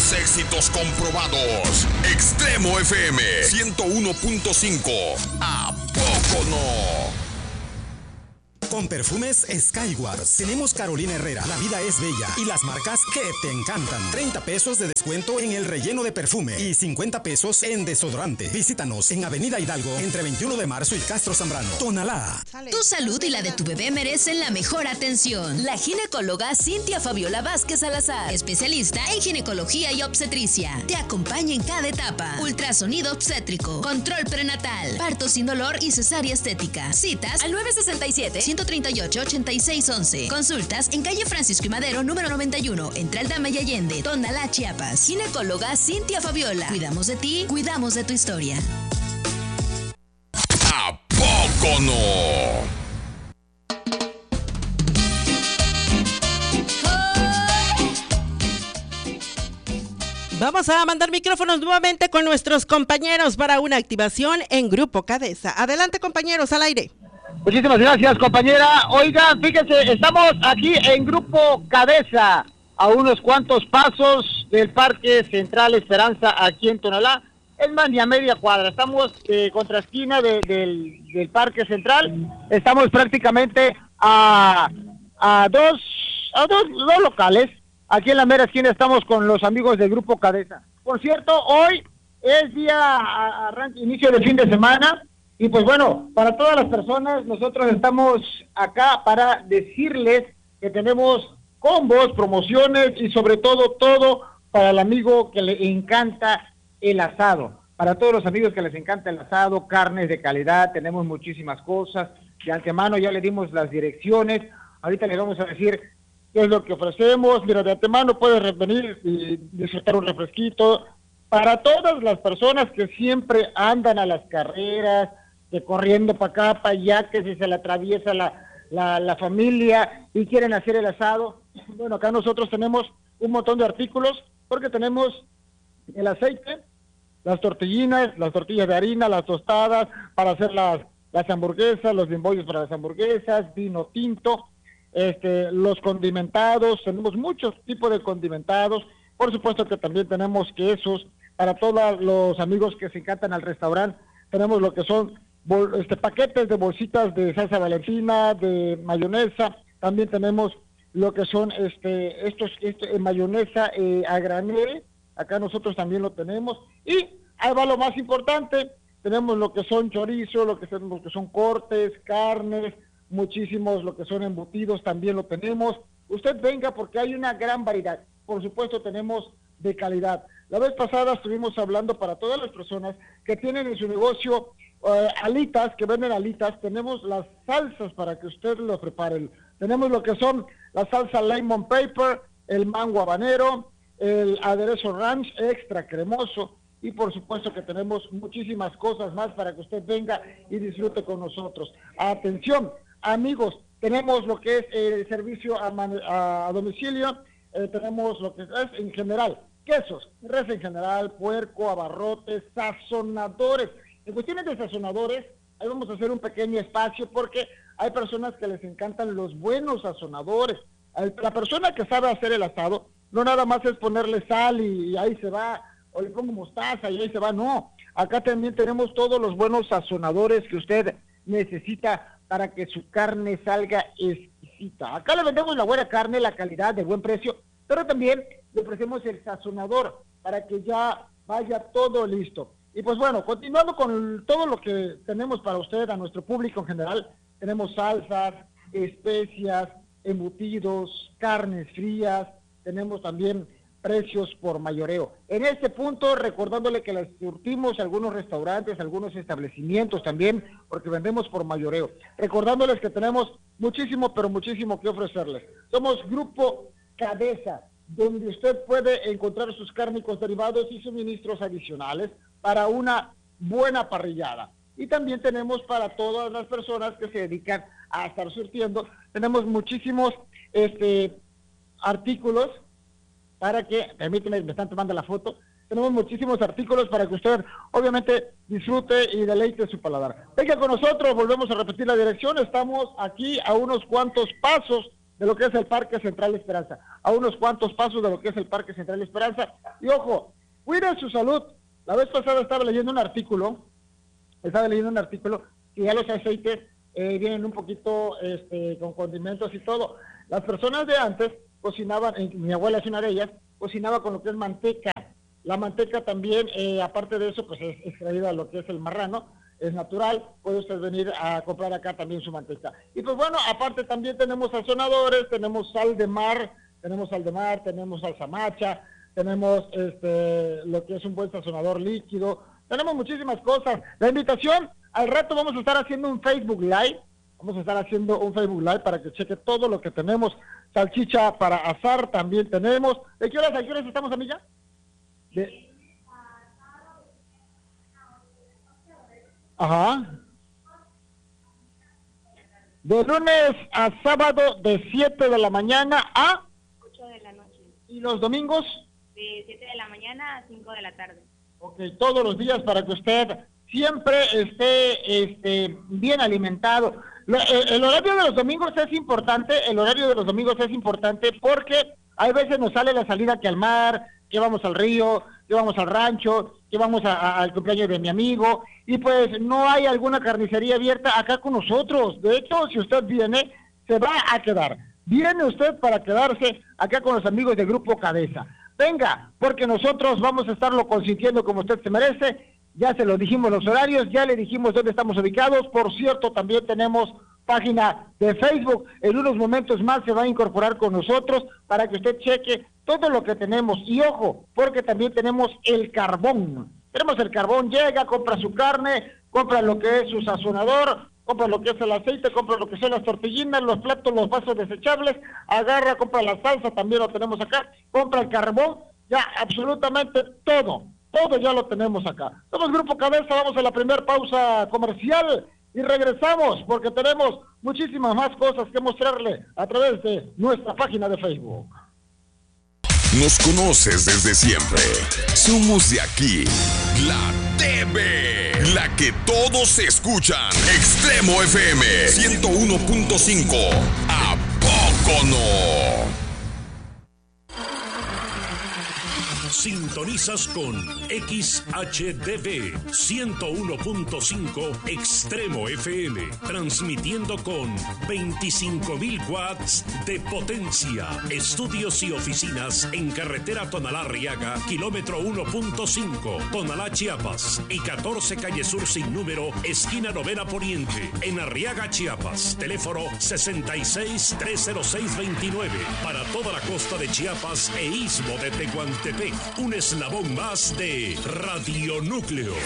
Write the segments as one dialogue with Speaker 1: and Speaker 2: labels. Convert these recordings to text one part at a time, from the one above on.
Speaker 1: Más éxitos comprobados. Extremo FM 101.5. ¿A poco no?
Speaker 2: Con Perfumes Skywars tenemos Carolina Herrera, La Vida es Bella y las marcas que te encantan. 30 pesos de descuento en el relleno de perfume y 50 pesos en desodorante. Visítanos en Avenida Hidalgo entre 21 de marzo y Castro Zambrano. Tonalá.
Speaker 3: Tu salud y la de tu bebé merecen la mejor atención. La ginecóloga Cintia Fabiola Vázquez Salazar, especialista en ginecología y obstetricia, te acompaña en cada etapa. Ultrasonido obstétrico, control prenatal, parto sin dolor y cesárea estética. Citas al 967-138-8611. Consultas en calle Francisco y Madero, número 91, entre Aldama y Allende, Tonalá, Chiapas. Ginecóloga Cintia Fabiola. Cuidamos de ti, cuidamos de tu historia.
Speaker 1: ¿A poco no?
Speaker 4: Vamos a mandar micrófonos nuevamente con nuestros compañeros para una activación en Grupo Cadesa. Adelante, compañeros, al aire.
Speaker 5: Muchísimas gracias, compañera. Oigan, fíjense, estamos aquí en Grupo Cadesa, a unos cuantos pasos del Parque Central Esperanza, aquí en Tonalá. Es más, ni a media cuadra. Estamos contra esquina del Parque Central. Estamos prácticamente a dos locales. Aquí en la mera esquina estamos con los amigos del Grupo Cadesa. Por cierto, hoy es inicio del fin de semana. Y pues bueno, para todas las personas, nosotros estamos acá para decirles que tenemos combos, promociones y sobre todo para el amigo que le encanta el asado. Para todos los amigos que les encanta el asado, carnes de calidad, tenemos muchísimas cosas. De antemano ya le dimos las direcciones. Ahorita les vamos a decir qué es lo que ofrecemos. Mira, de antemano puedes venir y disfrutar un refresquito. Para todas las personas que siempre andan a las carreras, que corriendo para acá, para allá, que si se le atraviesa la familia y quieren hacer el asado. Bueno, acá nosotros tenemos un montón de artículos, porque tenemos el aceite, las tortillinas, las tortillas de harina, las tostadas para hacer las hamburguesas, los bimbollos para las hamburguesas, vino tinto, los condimentados, tenemos muchos tipos de condimentados. Por supuesto que también tenemos quesos para todos los amigos que se encantan al restaurante. Tenemos lo que son paquetes de bolsitas de salsa valentina, de mayonesa. También tenemos lo que son mayonesa a granel. Acá nosotros también lo tenemos. Y ahí va lo más importante. Tenemos lo que son chorizo, lo que son cortes, carnes, muchísimos lo que son embutidos también lo tenemos. Usted venga porque hay una gran variedad. Por supuesto tenemos de calidad. La vez pasada estuvimos hablando para todas las personas que tienen en su negocio alitas, que venden alitas. Tenemos las salsas para que usted lo prepare. Tenemos lo que son la salsa lemon pepper, el mango habanero, el aderezo ranch extra cremoso, y por supuesto que tenemos muchísimas cosas más para que usted venga y disfrute con nosotros. Atención, amigos, tenemos lo que es el servicio a domicilio. Tenemos lo que es en general, quesos, res en general, puerco, abarrotes, sazonadores. En cuestiones de sazonadores, ahí vamos a hacer un pequeño espacio porque hay personas que les encantan los buenos sazonadores. La persona que sabe hacer el asado, no nada más es ponerle sal y ahí se va, o le pongo mostaza y ahí se va, no. Acá también tenemos todos los buenos sazonadores que usted necesita para que su carne salga exquisita. Acá le vendemos la buena carne, la calidad, de buen precio, pero también le ofrecemos el sazonador para que ya vaya todo listo. Y pues bueno, continuando con todo lo que tenemos para usted, a nuestro público en general, tenemos salsas, especias, embutidos, carnes frías, tenemos también precios por mayoreo. En este punto, recordándole que les surtimos algunos restaurantes, algunos establecimientos también, porque vendemos por mayoreo. Recordándoles que tenemos muchísimo, pero muchísimo que ofrecerles. Somos Grupo Cadesa, donde usted puede encontrar sus cárnicos derivados y suministros adicionales para una buena parrillada. Y también tenemos para todas las personas que se dedican a estar surtiendo, tenemos muchísimos artículos para que, permíteme, me están tomando la foto, tenemos muchísimos artículos para que usted obviamente disfrute y deleite su paladar. Venga con nosotros, volvemos a repetir la dirección, estamos aquí a unos cuantos pasos de lo que es el Parque Central Esperanza, a unos cuantos pasos de lo que es el Parque Central Esperanza. Y ojo, cuiden su salud. La vez pasada estaba leyendo un artículo que ya los aceites vienen un poquito con condimentos y todo. Las personas de antes cocinaban, mi abuela es una de ellas, cocinaba con lo que es manteca. La manteca también, aparte de eso, pues es extraída de lo que es el marrano, es natural, puede usted venir a comprar acá también su manteca. Y pues bueno, aparte también tenemos sazonadores, tenemos sal de mar, tenemos salsa macha, tenemos lo que es un buen sazonador líquido, tenemos muchísimas cosas. La invitación, al rato vamos a estar haciendo un Facebook Live, para que cheque todo lo que tenemos. Salchicha para asar también tenemos. ¿De qué horas a qué horas estamos, amiga? Ajá. De lunes a sábado de 7 de la mañana a
Speaker 6: 8 de la noche.
Speaker 5: ¿Y los domingos?
Speaker 6: De 7 de la mañana a 5 de la tarde.
Speaker 5: Ok, todos los días para que usted siempre esté bien alimentado. El horario de los domingos es importante, porque hay veces nos sale la salida que al mar, que vamos al río, que vamos al rancho, que vamos al cumpleaños de mi amigo, y pues no hay alguna carnicería abierta acá con nosotros. De hecho, si usted viene, se va a quedar. Viene usted para quedarse acá con los amigos del Grupo Cabeza. Venga, porque nosotros vamos a estarlo consintiendo como usted se merece. Ya se lo dijimos los horarios, ya le dijimos dónde estamos ubicados. Por cierto, también tenemos página de Facebook. En unos momentos más se va a incorporar con nosotros para que usted cheque todo lo que tenemos. Y ojo, porque también tenemos el carbón. Llega, compra su carne, compra lo que es su sazonador, compra lo que es el aceite, compra lo que son las tortillinas, los platos, los vasos desechables, agarra, compra la salsa, también lo tenemos acá, compra el carbón, ya absolutamente todo ya lo tenemos acá. Somos Grupo Cabeza, vamos a la primera pausa comercial y regresamos porque tenemos muchísimas más cosas que mostrarle a través de nuestra página de Facebook.
Speaker 1: Nos conoces desde siempre. Somos de aquí, la TV, la que todos escuchan. Extremo FM 101.5. ¿A poco no?
Speaker 7: Sintonizas con XHDV 101.5 Extremo FM, transmitiendo con 25,000 watts de potencia. Estudios y oficinas en carretera Tonalá-Arriaga, kilómetro 1.5, Tonalá, Chiapas, y 14 calle Sur sin número, esquina Novena Poniente, en Arriaga, Chiapas. Teléfono 66-306-29, para toda la costa de Chiapas e istmo de Tehuantepec. Un eslabón más de Radionúcleo.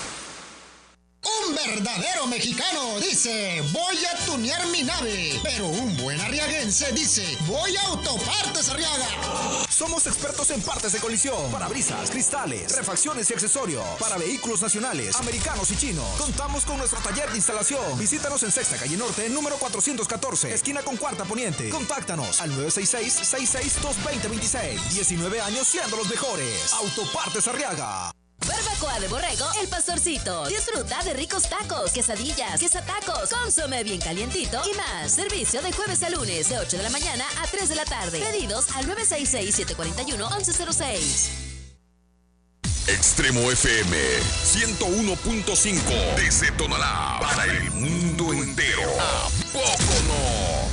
Speaker 8: Un verdadero mexicano dice, voy a tunear mi nave. Pero un buen arriaguense dice, voy a Autopartes Arriaga.
Speaker 9: Somos expertos en partes de colisión, parabrisas, cristales, refacciones y accesorios para vehículos nacionales, americanos y chinos. Contamos con nuestro taller de instalación. Visítanos en Sexta Calle Norte, número 414, esquina con Cuarta Poniente. Contáctanos al 966-66-220-26. 19 años siendo los mejores. Autopartes Arriaga.
Speaker 3: Barbacoa de Borrego, El Pastorcito. Disfruta de ricos tacos, quesadillas, quesatacos, consomé bien calientito y más. Servicio de jueves a lunes, de 8 de la mañana a 3 de la tarde. Pedidos al 966-741-1106.
Speaker 1: Extremo FM 101.5 desde Tonalá para el mundo entero. ¿A poco no?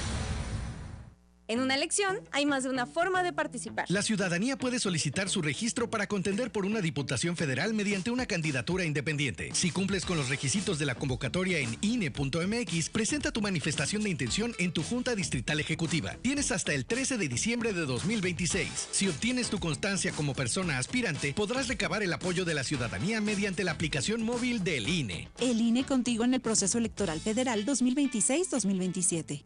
Speaker 10: En una elección hay más de una forma de participar.
Speaker 11: La ciudadanía puede solicitar su registro para contender por una diputación federal mediante una candidatura independiente. Si cumples con los requisitos de la convocatoria en INE.mx, presenta tu manifestación de intención en tu Junta Distrital Ejecutiva. Tienes hasta el 13 de diciembre de 2026. Si obtienes tu constancia como persona aspirante, podrás recabar el apoyo de la ciudadanía mediante la aplicación móvil del INE.
Speaker 12: El INE contigo en el proceso electoral federal 2026-2027.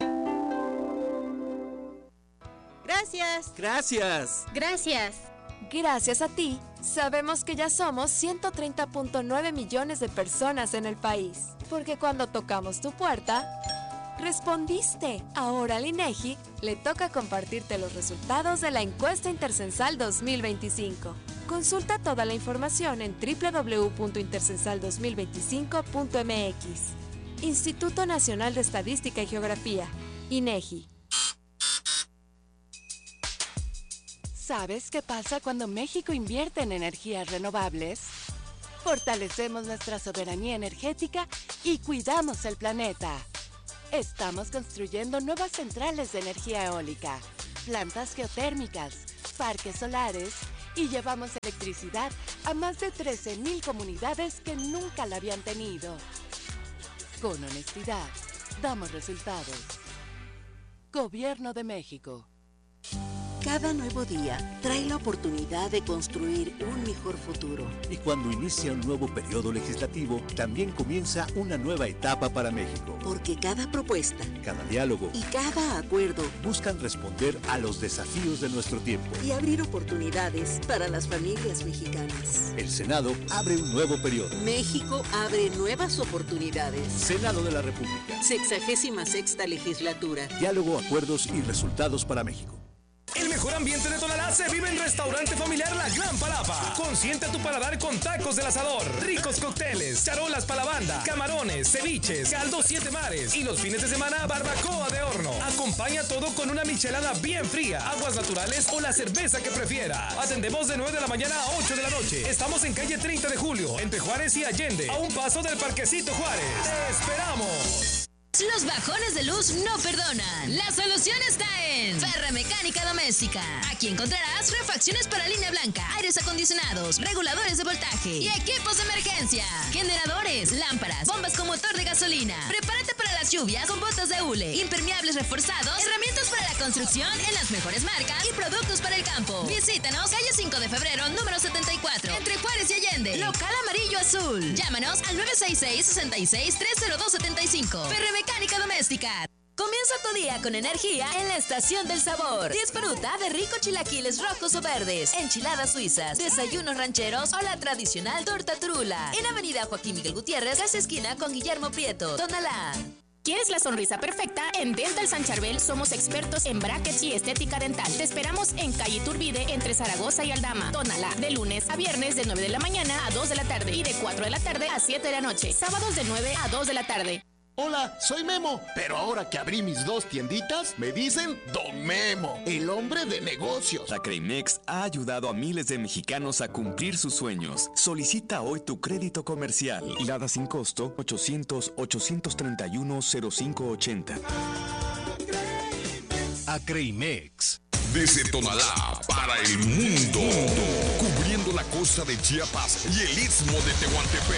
Speaker 13: Gracias.
Speaker 14: Gracias.
Speaker 13: Gracias.
Speaker 15: Gracias a ti, sabemos que ya somos 130.9 millones de personas en el país. Porque cuando tocamos tu puerta, respondiste. Ahora al INEGI le toca compartirte los resultados de la encuesta intercensal 2025. Consulta toda la información en www.intercensal2025.mx. Instituto Nacional de Estadística y Geografía, INEGI.
Speaker 14: ¿Sabes qué pasa cuando México invierte en energías renovables? Fortalecemos nuestra soberanía energética y cuidamos el planeta. Estamos construyendo nuevas centrales de energía eólica, plantas geotérmicas, parques solares y llevamos electricidad a más de 13,000 comunidades que nunca la habían tenido. Con honestidad, damos resultados. Gobierno de México.
Speaker 16: Cada nuevo día trae la oportunidad de construir un mejor futuro.
Speaker 17: Y cuando inicia un nuevo periodo legislativo, también comienza una nueva etapa para México.
Speaker 16: Porque cada propuesta,
Speaker 17: cada diálogo
Speaker 16: y cada acuerdo
Speaker 17: buscan responder a los desafíos de nuestro tiempo
Speaker 16: y abrir oportunidades para las familias mexicanas.
Speaker 17: El Senado abre un nuevo periodo.
Speaker 16: México abre nuevas oportunidades.
Speaker 17: Senado de la República.
Speaker 16: 66ª legislatura.
Speaker 17: Diálogo, acuerdos y resultados para México.
Speaker 18: El mejor ambiente de Tonalá se vive en Restaurante Familiar La Gran Palapa. Consiente tu paladar con tacos del asador, ricos cócteles, charolas para la banda, camarones, ceviches, caldo 7 mares y los fines de semana barbacoa de horno. Acompaña todo con una michelada bien fría, aguas naturales o la cerveza que prefiera. Atendemos de 9 de la mañana a 8 de la noche. Estamos en calle 30 de Julio, entre Juárez y Allende, a un paso del Parquecito Juárez. ¡Te esperamos!
Speaker 3: Los bajones de luz no perdonan. La solución está en Ferre Mecánica Doméstica. Aquí encontrarás refacciones para línea blanca, aires acondicionados, reguladores de voltaje y equipos de emergencia, generadores, lámparas, bombas con motor de gasolina. Prepárate para las lluvias con botas de hule, impermeables reforzados, herramientas para la construcción en las mejores marcas y productos para el campo. Visítanos, calle 5 de febrero, número 74, entre Juárez y Allende. Local amarillo azul. Llámanos al 966-66-30275. Ferre Mecánica Doméstica. Comienza tu día con energía en la Estación del Sabor. Disfruta de ricos chilaquiles rojos o verdes, enchiladas suizas, desayunos rancheros o la tradicional torta trula. En Avenida Joaquín Miguel Gutiérrez, casi esquina con Guillermo Prieto, Tonalá.
Speaker 19: ¿Quieres la sonrisa perfecta? En Dental San Charbel somos expertos en brackets y estética dental. Te esperamos en calle Iturbide, entre Zaragoza y Aldama, Tonalá, de lunes a viernes de 9 de la mañana a 2 de la tarde y de 4 de la tarde a 7 de la noche. Sábados de 9 a 2 de la tarde.
Speaker 20: Hola, soy Memo, pero ahora que abrí mis 2 tienditas, me dicen Don Memo, el hombre de negocios.
Speaker 21: La Creimex ha ayudado a miles de mexicanos a cumplir sus sueños. Solicita hoy tu crédito comercial. Lada sin costo 800-831-0580.
Speaker 11: Acreimex.
Speaker 1: Desde Tonalá para el mundo, cubriendo la costa de Chiapas y el istmo de Tehuantepec.